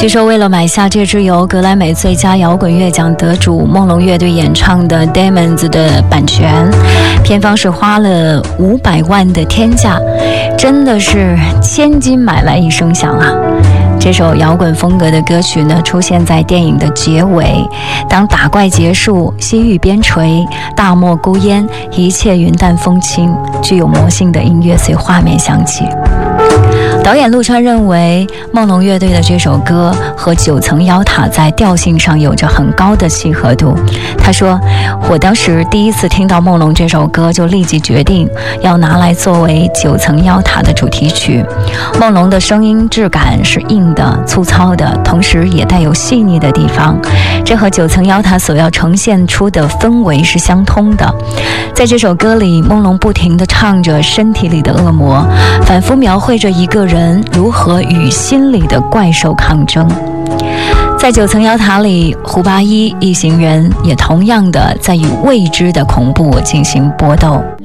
据说为了买下这支由格莱美最佳摇滚乐奖得主梦龙乐队演唱的 Demons 的版权，片方是花了500万的天价，真的是千金买来一声响啊。这首摇滚风格的歌曲呢，出现在电影的结尾，当打怪结束，西域边陲，大漠孤烟，一切云淡风轻，具有魔性的音乐随画面响起。导演陆川认为梦龙乐队的这首歌和九层妖塔在调性上有着很高的契合度。他说，我当时第一次听到梦龙这首歌，就立即决定要拿来作为九层妖塔的主题曲。梦龙的声音质感是硬的粗糙的，同时也带有细腻的地方，这和九层妖塔所要呈现出的氛围是相通的。在这首歌里，梦龙不停地唱着身体里的恶魔，反复描绘着一个人如何与心里的怪兽抗争。在九层妖塔里，胡八一一行人也同样的在与未知的恐怖进行搏斗。